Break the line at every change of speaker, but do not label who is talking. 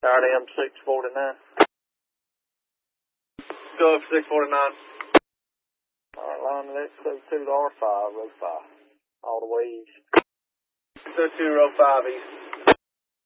RDM 649.
Go up 649.
Alright, line the next 2 to R5, row 5. All the way east.
2 row 5 east.